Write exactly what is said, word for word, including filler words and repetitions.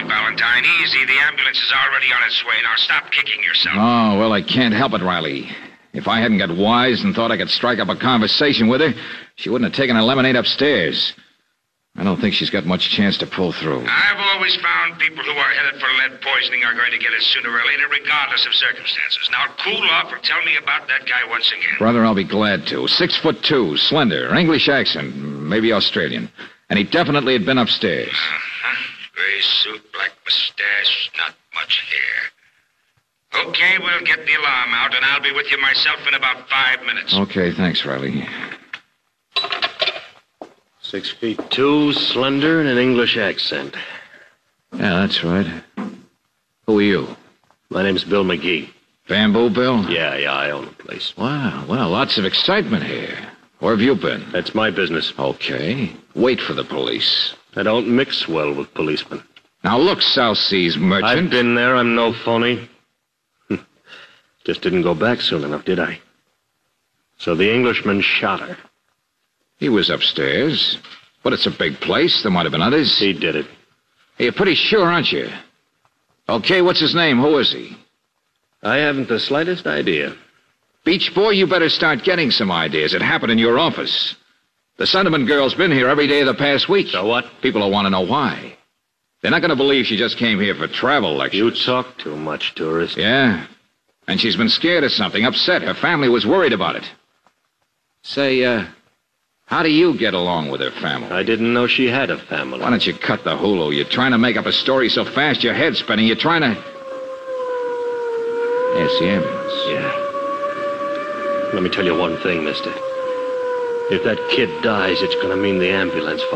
Easy, Valentine, easy. The ambulance is already on its way. Now stop kicking yourself. Oh, well, I can't help it, Riley. If I hadn't got wise and thought I could strike up a conversation with her, she wouldn't have taken her lemonade upstairs. I don't think she's got much chance to pull through. I've always found people who are headed for lead poisoning are going to get it sooner or later, regardless of circumstances. Now cool off or tell me about that guy once again. Brother, I'll be glad to. Six foot two, slender, English accent, maybe Australian. And he definitely had been upstairs. Uh-huh. Gray suit, black mustache, not much hair. Okay, we'll get the alarm out, and I'll be with you myself in about five minutes. Okay, thanks, Riley. Six feet two, slender, and an English accent. Yeah, that's right. Who are you? My name's Bill McGee. Bamboo Bill? Yeah, yeah, I own the place. Wow, well, lots of excitement here. Where have you been? That's my business. Okay. Wait for the police. I don't mix well with policemen. Now look, South Seas merchant. I've been there. I'm no phony. Just didn't go back soon enough, did I? So the Englishman shot her. He was upstairs. But it's a big place. There might have been others. He did it. Hey, you're pretty sure, aren't you? Okay, what's his name? Who is he? I haven't the slightest idea. Beach boy, you better start getting some ideas. It happened in your office. The Sunderman girl's been here every day of the past week. So what? People will want to know why. They're not going to believe she just came here for travel lectures. You talk too much, tourist. Yeah. And she's been scared of something, upset. Her family was worried about it. Say, uh, how do you get along with her family? I didn't know she had a family. Why don't you cut the hulu? You're trying to make up a story so fast your head's spinning. You're trying to... Yes, the ambulance. Yeah. Let me tell you one thing, mister. If that kid dies, it's going to mean the ambulance